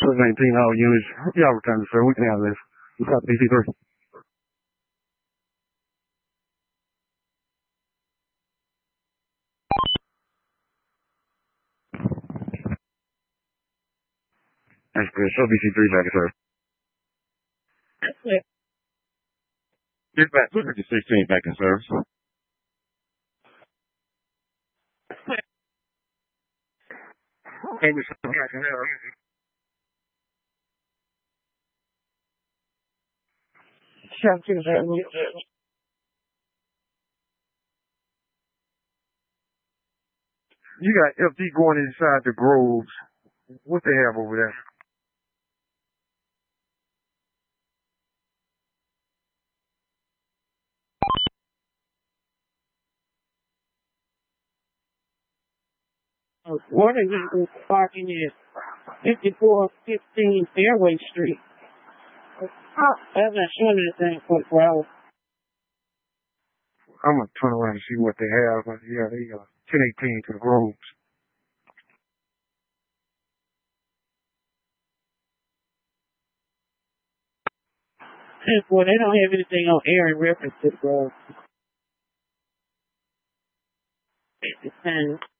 19 all units. Y'all return to sir. We can have this. We got PC3. That's good. Show BC3 back, sir. Dispatch 216 back in service. Hey, Mr. You got FD going inside the groves. What they have over there? What is it parking at 5415 Fairway Street? That's not showing anything for the hours. I'm going to turn around and see what they have. Yeah, they 1018 to the groves. Well, they don't have anything on air in reference to the groves. It's